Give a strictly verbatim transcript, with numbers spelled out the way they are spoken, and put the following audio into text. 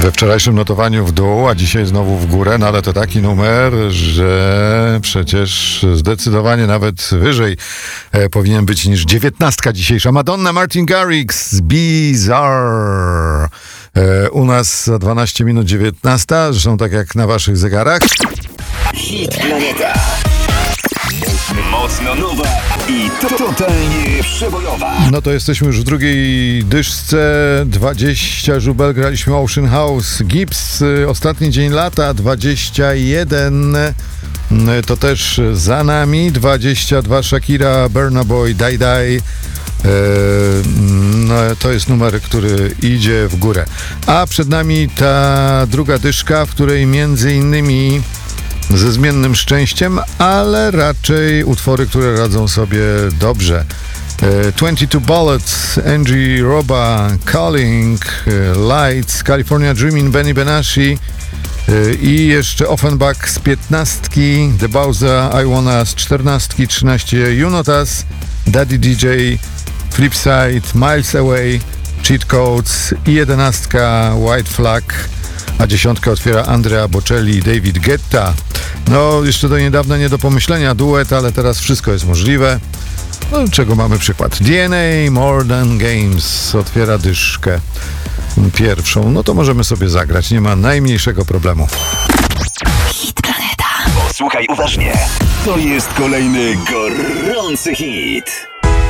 We wczorajszym notowaniu w dół, a dzisiaj znowu w górę, no ale to taki numer, że przecież zdecydowanie nawet wyżej e, powinien być niż dziewiętnastka dzisiejsza. Madonna, Martin Garrix, Bizarre. E, u nas za dwanaście minut dziewiętnasta, zresztą tak jak na waszych zegarach. Hit Planeta. Mocno nowa i totalnie przebojowa. No to jesteśmy już w drugiej dyszce. dwadzieścia żubel, graliśmy Ocean House. Gibbs, ostatni dzień lata, dwadzieścia jeden. To też za nami. dwadzieścia dwa Shakira, Burna Boy, Die Die. No, to jest numer, który idzie w górę. A przed nami ta druga dyszka, w której między innymi ze zmiennym szczęściem, ale raczej utwory, które radzą sobie dobrze. dwadzieścia dwa Bullets, Angie Roba, Calling, Lights, California Dreamin', Benny Benassi i jeszcze Offenbach z piętnastki, The Bowser, I Wanna z czternastki, trzynaście You Not Us, Daddy D J, Flipside, Miles Away, Cheat Codes i jedenastka White Flag, a dziesiątkę otwiera Andrea Bocelli i David Guetta. No, jeszcze do niedawna nie do pomyślenia duet, ale teraz wszystko jest możliwe. No, czego mamy przykład? D N A More Than Games otwiera dyszkę pierwszą. No to możemy sobie zagrać, nie ma najmniejszego problemu. Hit Planeta. Posłuchaj uważnie. To jest kolejny gorący hit.